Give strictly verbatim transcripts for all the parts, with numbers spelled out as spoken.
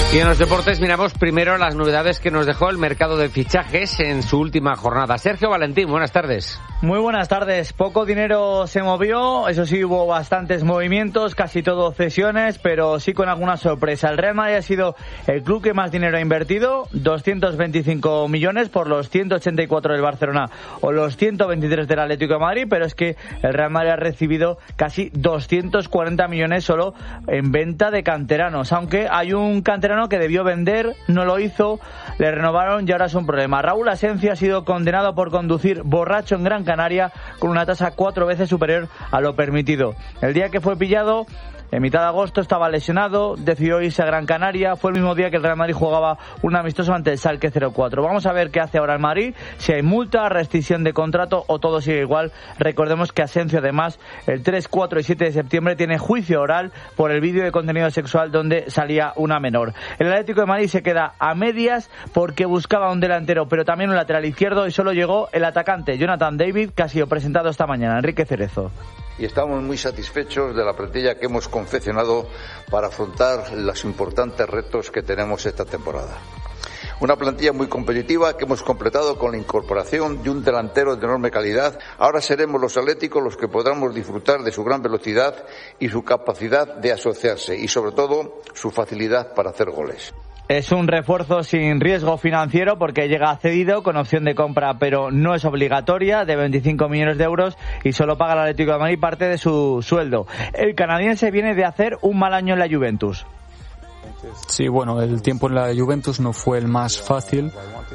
Y en los deportes miramos primero las novedades que nos dejó el mercado de fichajes en su última jornada. Sergio Valentín, buenas tardes. Muy buenas tardes. Poco dinero se movió, eso sí, hubo bastantes movimientos, casi todo cesiones, pero sí con alguna sorpresa. El Real Madrid ha sido el club que más dinero ha invertido, doscientos veinticinco millones por los ciento ochenta y cuatro del Barcelona o los ciento veintitrés del Atlético de Madrid, pero es que el Real Madrid ha recibido casi doscientos cuarenta millones solo en venta de canteranos, aunque hay un canterano que debió vender, no lo hizo, le renovaron y ahora es un problema. Raúl Asencio ha sido condenado por conducir borracho en Gran Canaria con una tasa cuatro veces superior a lo permitido. El día que fue pillado, en mitad de agosto, estaba lesionado, decidió irse a Gran Canaria. Fue el mismo día que el Real Madrid jugaba un amistoso ante el Schalke cero cuatro. Vamos a ver qué hace ahora el Madrid, si hay multa, restricción de contrato o todo sigue igual. Recordemos que Asencio, además, el tres, cuatro y siete de septiembre tiene juicio oral por el vídeo de contenido sexual donde salía una menor. El Atlético de Madrid se queda a medias porque buscaba un delantero, pero también un lateral izquierdo, y solo llegó el atacante Jonathan David, que ha sido presentado esta mañana. Enrique Cerezo. Y estamos muy satisfechos de la plantilla que hemos confeccionado para afrontar los importantes retos que tenemos esta temporada. Una plantilla muy competitiva que hemos completado con la incorporación de un delantero de enorme calidad. Ahora seremos los atléticos los que podamos disfrutar de su gran velocidad y su capacidad de asociarse y, sobre todo, su facilidad para hacer goles. Es un refuerzo sin riesgo financiero porque llega cedido con opción de compra, pero no es obligatoria, de veinticinco millones de euros, y solo paga el Atlético de Madrid parte de su sueldo. El canadiense viene de hacer un mal año en la Juventus. Sí, bueno, el tiempo en la Juventus no fue el más fácil,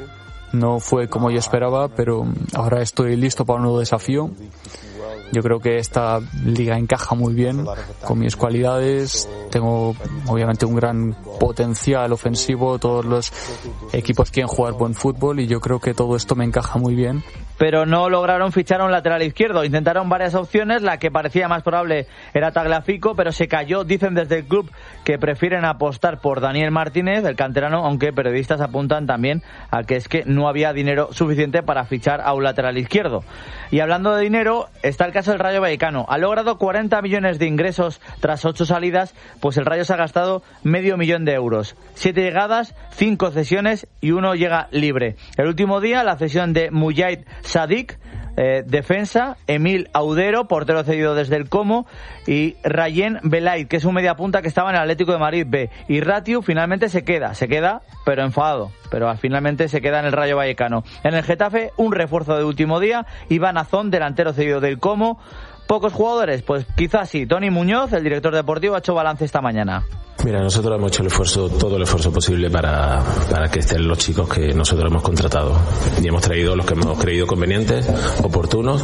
no fue como yo esperaba, pero ahora estoy listo para un nuevo desafío. Yo creo que esta liga encaja muy bien con mis cualidades. Tengo obviamente un gran potencial ofensivo, todos los equipos quieren jugar buen fútbol y yo creo que todo esto me encaja muy bien. Pero no lograron fichar a un lateral izquierdo. Intentaron varias opciones, la que parecía más probable era Tagliafico, pero se cayó. Dicen desde el club que prefieren apostar por Daniel Martínez, el canterano, aunque periodistas apuntan también a que es que no había dinero suficiente para fichar a un lateral izquierdo. Y hablando de dinero, está el caso del Rayo Vallecano. Ha logrado cuarenta millones de ingresos tras ocho salidas, pues el Rayo se ha gastado medio millón de euros. Siete llegadas, cinco cesiones y uno llega libre. El último día, la cesión de Mujahid Sadik, eh, defensa, Emil Audero, portero cedido desde el Como, y Rayen Belaid, que es un mediapunta que estaba en el Atlético de Madrid B. Y Ratiu finalmente se queda, se queda, pero enfadado, pero finalmente se queda en el Rayo Vallecano. En el Getafe, un refuerzo de último día, Iván Azón, delantero cedido del Como. ¿Pocos jugadores? Pues quizás sí. Tony Muñoz, el director deportivo, ha hecho balance esta mañana. Mira, nosotros hemos hecho el esfuerzo, todo el esfuerzo posible para, para que estén los chicos que nosotros hemos contratado. Y hemos traído los que hemos creído convenientes, oportunos,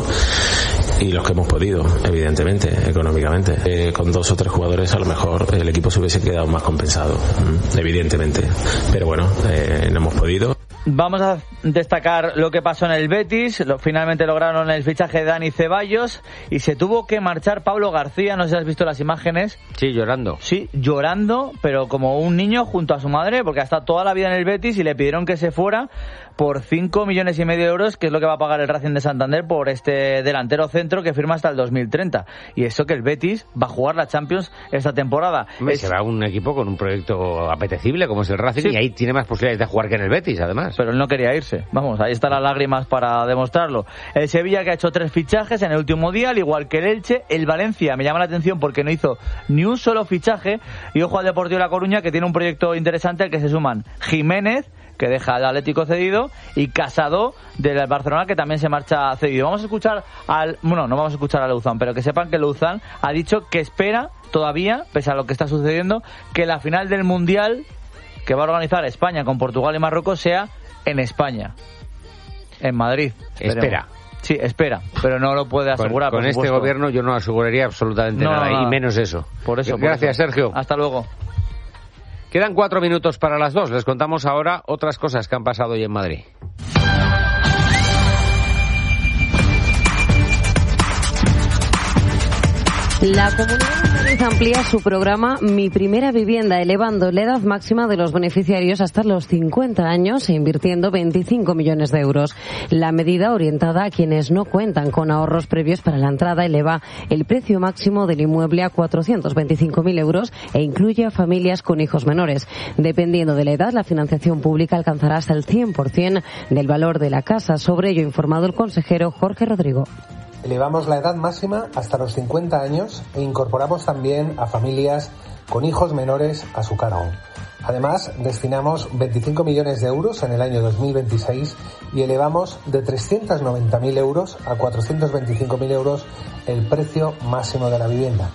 y los que hemos podido, evidentemente, económicamente. Eh, con dos o tres jugadores a lo mejor el equipo se hubiese quedado más compensado, evidentemente. Pero bueno, eh, no hemos podido. Vamos a destacar lo que pasó en el Betis. Lo, finalmente lograron el fichaje de Dani Ceballos y se tuvo que marchar Pablo García. No sé si has visto las imágenes. Sí, llorando. Sí, llorando, pero como un niño junto a su madre, porque ha estado toda la vida en el Betis y le pidieron que se fuera por cinco millones y medio de euros, que es lo que va a pagar el Racing de Santander por este delantero centro que firma hasta el dos mil treinta. Y eso que el Betis va a jugar la Champions esta temporada. Hombre, es... será un equipo con un proyecto apetecible como es el Racing, sí, y ahí tiene más posibilidades de jugar que en el Betis, además. Pero él no quería irse. Vamos, ahí están las lágrimas para demostrarlo. El Sevilla, que ha hecho tres fichajes en el último día, al igual que el Elche. El Valencia me llama la atención porque no hizo ni un solo fichaje. Y ojo al Deportivo de La Coruña, que tiene un proyecto interesante al que se suman Jiménez, que deja al Atlético cedido, y Casado del Barcelona, que también se marcha cedido. Vamos a escuchar al... Bueno, no vamos a escuchar a Luzán, pero que sepan que Luzán ha dicho que espera todavía, pese a lo que está sucediendo, que la final del Mundial que va a organizar España con Portugal y Marruecos sea en España, en Madrid. Esperemos. Espera. Sí, espera, pero no lo puede asegurar. Con, con este gobierno yo no aseguraría absolutamente no, nada, nada, y menos eso. Por eso. Gracias, por eso. Sergio. Hasta luego. Quedan cuatro minutos para las dos. Les contamos ahora otras cosas que han pasado hoy en Madrid. La Comunidad de Madrid amplía su programa Mi Primera Vivienda, elevando la edad máxima de los beneficiarios hasta los cincuenta años e invirtiendo veinticinco millones de euros. La medida, orientada a quienes no cuentan con ahorros previos para la entrada, eleva el precio máximo del inmueble a cuatrocientos veinticinco mil euros e incluye a familias con hijos menores. Dependiendo de la edad, la financiación pública alcanzará hasta el cien por ciento del valor de la casa. Sobre ello ha informado el consejero Jorge Rodrigo. Elevamos la edad máxima hasta los cincuenta años e incorporamos también a familias con hijos menores a su cargo. Además, destinamos veinticinco millones de euros en el año dos mil veintiséis y elevamos de trescientos noventa mil euros a cuatrocientos veinticinco mil euros el precio máximo de la vivienda.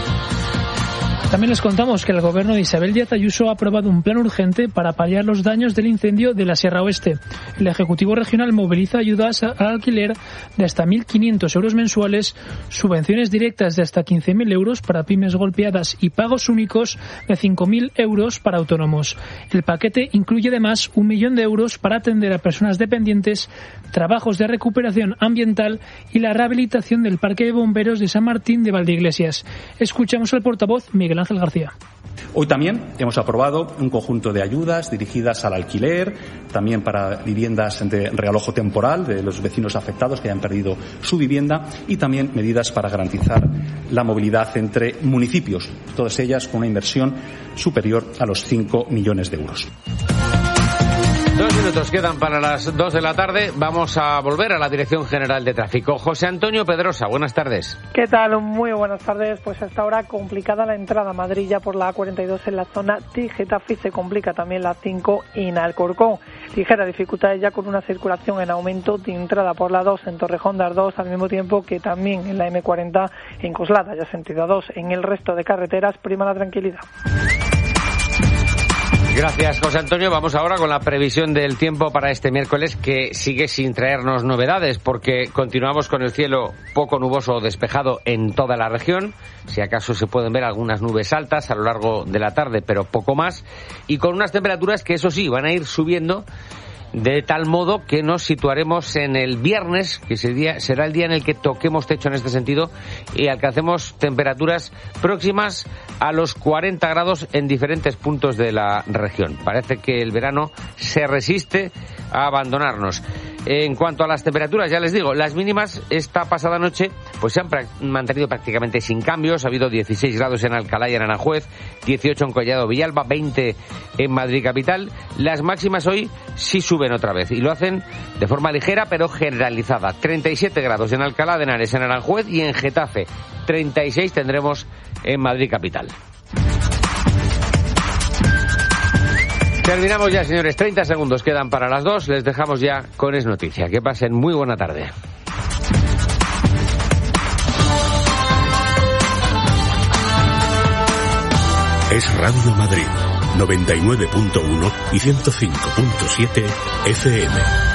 También les contamos que el gobierno de Isabel Díaz Ayuso ha aprobado un plan urgente para paliar los daños del incendio de la Sierra Oeste. El Ejecutivo Regional moviliza ayudas al alquiler de hasta mil quinientos euros mensuales, subvenciones directas de hasta quince mil euros para pymes golpeadas y pagos únicos de cinco mil euros para autónomos. El paquete incluye además un millón de euros para atender a personas dependientes, trabajos de recuperación ambiental y la rehabilitación del Parque de Bomberos de San Martín de Valdeiglesias. Escuchamos al portavoz Miguel Ángel García. Hoy también hemos aprobado un conjunto de ayudas dirigidas al alquiler, también para viviendas de realojo temporal de los vecinos afectados que hayan perdido su vivienda y también medidas para garantizar la movilidad entre municipios, todas ellas con una inversión superior a los cinco millones de euros. Dos minutos quedan para las dos de la tarde. Vamos a volver a la Dirección General de Tráfico. José Antonio Pedrosa, buenas tardes. ¿Qué tal? Muy buenas tardes. Pues hasta ahora complicada la entrada a Madrid ya por la A cuarenta y dos en la zona de Getafe. Se complica también la cinco en Alcorcón. Ligera dificultad ya con una circulación en aumento de entrada por la dos en Torrejón de Ardoz, al mismo tiempo que también en la eme cuarenta en Coslada, ya sentido dos. En el resto de carreteras prima la tranquilidad. Gracias, José Antonio. Vamos ahora con la previsión del tiempo para este miércoles, que sigue sin traernos novedades, porque continuamos con el cielo poco nuboso o despejado en toda la región. Si acaso se pueden ver algunas nubes altas a lo largo de la tarde, pero poco más. Y con unas temperaturas que, eso sí, van a ir subiendo de tal modo que nos situaremos en el viernes, que será el día en el que toquemos techo en este sentido y alcancemos temperaturas próximas a los cuarenta grados en diferentes puntos de la región. Parece que el verano se resiste a abandonarnos. En cuanto a las temperaturas, ya les digo, las mínimas esta pasada noche pues se han mantenido prácticamente sin cambios. Ha habido dieciséis grados en Alcalá y en Aranjuez, dieciocho en Collado Villalba, veinte en Madrid capital. Las máximas hoy sí suben otra vez y lo hacen de forma ligera pero generalizada. treinta y siete grados en Alcalá de Henares, en Aranjuez y en Getafe. treinta y seis tendremos en Madrid capital. Terminamos ya, señores. treinta segundos quedan para las dos. Les dejamos ya con Es Noticia. Que pasen muy buena tarde. Es Radio Madrid, noventa y nueve punto uno y ciento cinco punto siete F M.